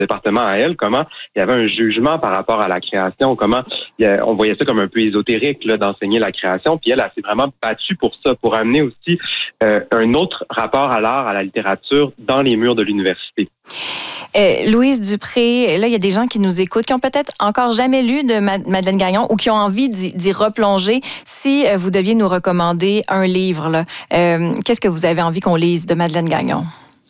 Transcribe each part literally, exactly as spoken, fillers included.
département à elle, comment il y avait un jugement par rapport à la création, comment il y a, on voyait ça comme un peu ésotérique là, d'enseigner la création. Puis elle, elle s'est vraiment battue pour ça, pour amener aussi euh, un autre rapport à l'art, à la littérature dans les murs de l'université. Euh, Louise Dupré, là, il y a des gens qui nous écoutent, qui ont peut-être encore jamais lu de Madeleine Gagnon ou qui ont envie d'y, d'y replonger. Si euh, vous deviez nous recommander un livre, là, euh, qu'est-ce que vous avez envie qu'on lise de Madeleine Gagnon?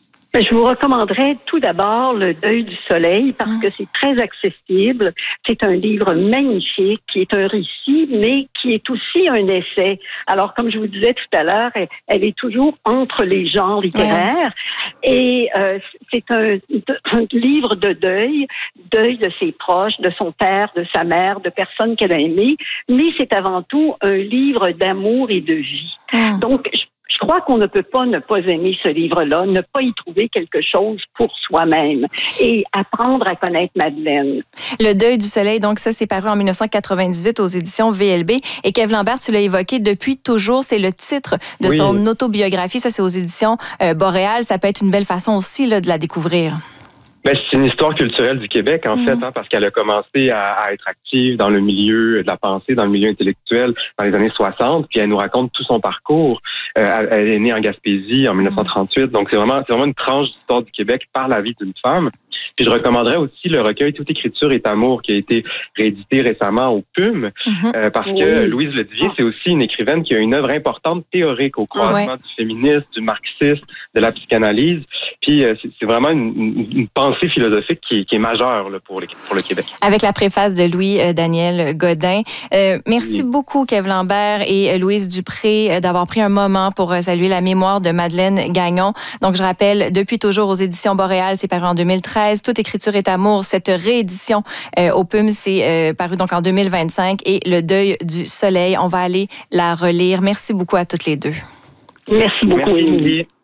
Je vous recommanderais tout d'abord Le Deuil du soleil parce que c'est très accessible. C'est un livre magnifique qui est un récit, mais qui est aussi un essai. Alors, comme je vous disais tout à l'heure, elle, elle est toujours entre les genres littéraires. Ouais. Et euh, c'est un, un livre de deuil, deuil de ses proches, de son père, de sa mère, de personnes qu'elle a aimées. Mais c'est avant tout un livre d'amour et de vie. Mmh. Donc, je Je crois qu'on ne peut pas ne pas aimer ce livre-là, ne pas y trouver quelque chose pour soi-même et apprendre à connaître Madeleine. Le Deuil du soleil, donc ça, c'est paru en dix-neuf cent quatre-vingt-dix-huit aux éditions V L B. Et Kev Lambert, tu l'as évoqué, Depuis toujours, c'est le titre de oui. son autobiographie. Ça, c'est aux éditions euh, Boréal. Ça peut être une belle façon aussi là, de la découvrir. Ben, c'est une histoire culturelle du Québec, en mmh. fait, hein, parce qu'elle a commencé à, à être active dans le milieu de la pensée, dans le milieu intellectuel dans les années soixante, puis elle nous raconte tout son parcours. Euh, elle est née en Gaspésie en dix-neuf cent trente-huit, donc c'est vraiment, c'est vraiment une tranche d'histoire du Québec par la vie d'une femme. Puis je recommanderais aussi le recueil Toute écriture est amour qui a été réédité récemment au P U M, mmh. euh, parce que oui. Louise Ledivier, c'est aussi une écrivaine qui a une œuvre importante théorique au croisement ouais. du féminisme, du marxisme, de la psychanalyse. Puis euh, c'est, c'est vraiment une, une, une pensée philosophique qui, qui est majeure là, pour, les, pour le Québec. Avec la préface de Louis-Daniel Godin. Euh, merci oui. beaucoup, Kev Lambert et Louise Dupré, d'avoir pris un moment pour saluer la mémoire de Madeleine Gagnon. Donc, je rappelle, Depuis toujours aux éditions Boréal, c'est paru en deux mille treize. Toute écriture est amour. Cette réédition euh, au P U M, c'est euh, paru donc en deux mille vingt-cinq. Et Le Deuil du soleil, on va aller la relire. Merci beaucoup à toutes les deux. Merci beaucoup, Émilie.